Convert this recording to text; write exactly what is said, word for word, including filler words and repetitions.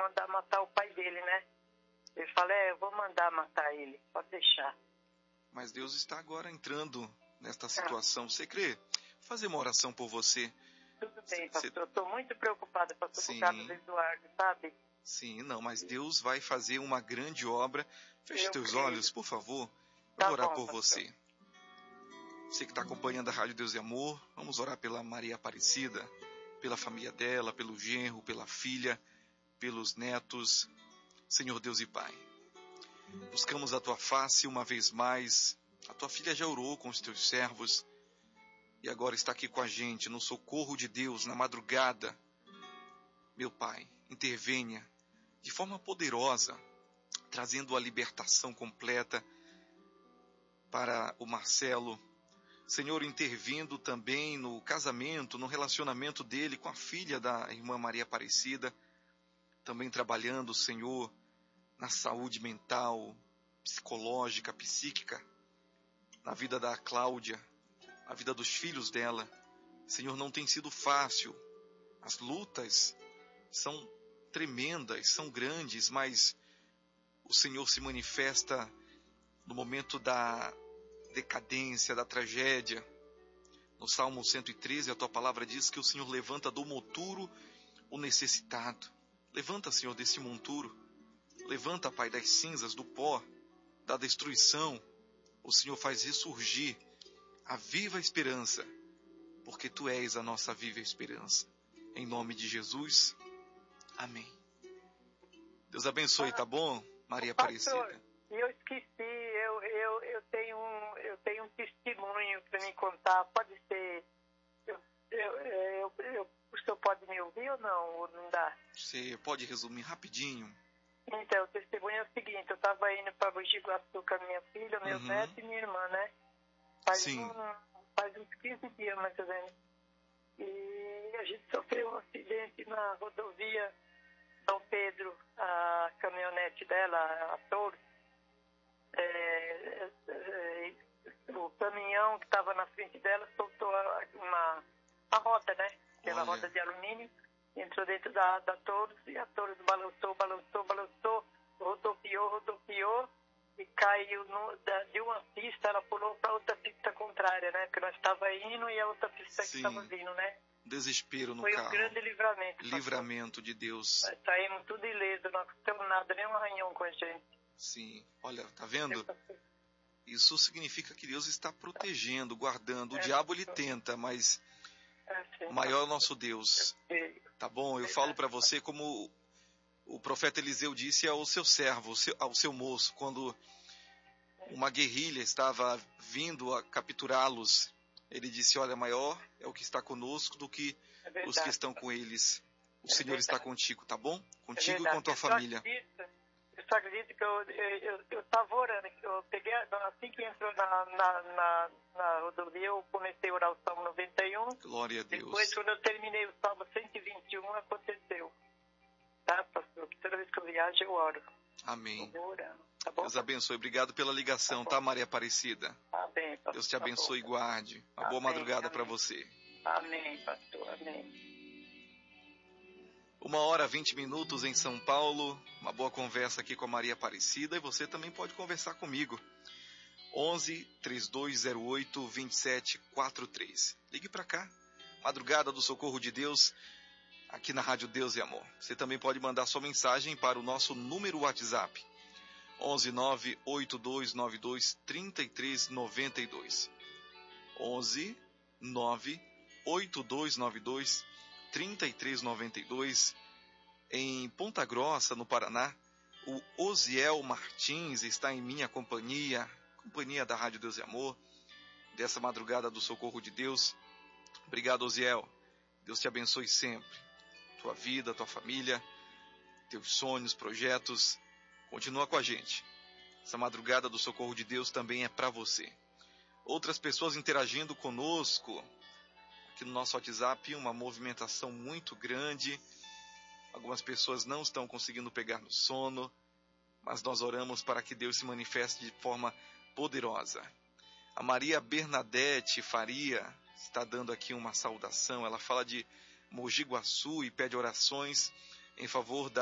mandar matar o pai dele, né? Ele fala, é, eu vou mandar matar ele, pode deixar. Mas Deus está agora entrando nesta situação. Você crê? Vou fazer uma oração por você. Tudo bem, pastor. Você... Eu estou muito preocupada, pastor, por causa do Eduardo, sabe? Sim, não, mas Deus vai fazer uma grande obra. Feche eu teus creio. olhos, por favor. Vamos tá orar bom, por pastor. você. Você que está acompanhando a Rádio Deus e Amor, vamos orar pela Maria Aparecida, pela família dela, pelo genro, pela filha, pelos netos. Senhor Deus e Pai, buscamos a Tua face uma vez mais. A Tua filha já orou com os Teus servos e agora está aqui com a gente no socorro de Deus, na madrugada. Meu Pai, intervenha de forma poderosa, trazendo a libertação completa para o Marcelo. Senhor, intervindo também no casamento, no relacionamento dele com a filha da irmã Maria Aparecida. Também trabalhando, Senhor, na saúde mental, psicológica, psíquica, na vida da Cláudia, na vida dos filhos dela. Senhor, não tem sido fácil. As lutas são tremendas, são grandes, mas o Senhor se manifesta no momento da decadência, da tragédia. No Salmo cento e treze, a Tua palavra diz que o Senhor levanta do monturo o necessitado. Levanta, Senhor, desse monturo. Levanta, Pai, das cinzas, do pó, da destruição. O Senhor faz ressurgir a viva esperança, porque Tu és a nossa viva esperança. Em nome de Jesus, amém. Deus abençoe, tá bom, Maria Aparecida? Eu esqueci, eu, eu, eu, tenho um, eu tenho um testemunho para me contar. Pode ser, eu, eu, eu, eu, o senhor pode me ouvir ou não? Ou não dá? Você pode resumir rapidinho? Então, o testemunho é o seguinte, eu estava indo para Mogi Guaçu com a minha filha, meu uhum. neto e minha irmã, né? Faz, Sim. Um, faz uns quinze dias, mais ou menos. E a gente sofreu um acidente na rodovia Dom Pedro, a caminhonete dela, a Toro. É, é, é, o caminhão que estava na frente dela soltou uma, uma roda, né? Aquela Olha. roda de alumínio. Entrou dentro da, da Taurus e a Taurus balançou, balançou, balançou, rodopiou, rodopiou e caiu no, da, de uma pista, ela pulou para outra pista contrária, né? Porque nós estávamos indo e a outra pista Sim. que estava vindo, né? Desespero no Foi carro. Foi um grande livramento. Livramento pastor. De Deus. Nós saímos tudo ileso, não aconteceu nada, nem um arranhão com a gente. Sim, olha, tá vendo? Isso significa que Deus está protegendo, guardando. O é, diabo ele tenta, mas é, o maior é o nosso Deus. Tá bom? Eu falo para você como o profeta Eliseu disse ao seu servo, ao seu, ao seu moço, quando uma guerrilha estava vindo a capturá-los. Ele disse, olha, maior é o que está conosco do que é os que estão com eles. O é Senhor verdade. Está contigo, tá bom? Contigo é e com tua família. Acredito, eu só acredito que eu eu, eu tava orando, eu peguei, assim que entrou na, na, na, na rodovia, eu comecei a orar o Salmo noventa e um. Glória a Deus. Depois, quando eu terminei o Salmo cento e vinte e um, aconteceu. Tá, pastor? Toda vez que eu viajo, eu oro. Amém. Eu vou orando. Tá bom? Deus abençoe. Obrigado pela ligação, tá, tá Maria Aparecida? Amém, pastor. Deus te abençoe e tá guarde. Uma amém, boa madrugada para você. Amém, pastor. Amém. Uma hora, vinte minutos em São Paulo. Uma boa conversa aqui com a Maria Aparecida. E você também pode conversar comigo. onze, trinta e dois zero oito, vinte e sete quarenta e três. Ligue para cá. Madrugada do Socorro de Deus. Aqui na Rádio Deus e Amor. Você também pode mandar sua mensagem para o nosso número WhatsApp. onze nove oito dois nove dois três três nove dois. onze nove oito dois nove dois três três nove dois. Em Ponta Grossa, no Paraná, o Osiel Martins está em minha companhia, companhia da Rádio Deus e Amor, dessa madrugada do Socorro de Deus. Obrigado, Osiel. Deus te abençoe sempre. Tua vida, tua família, teus sonhos, projetos. Continua com a gente. Essa madrugada do Socorro de Deus também é para você. Outras pessoas interagindo conosco. Aqui no nosso WhatsApp, uma movimentação muito grande. Algumas pessoas não estão conseguindo pegar no sono, mas nós oramos para que Deus se manifeste de forma poderosa. A Maria Bernadette Faria está dando aqui uma saudação. Ela fala de Mogi Guaçu e pede orações em favor da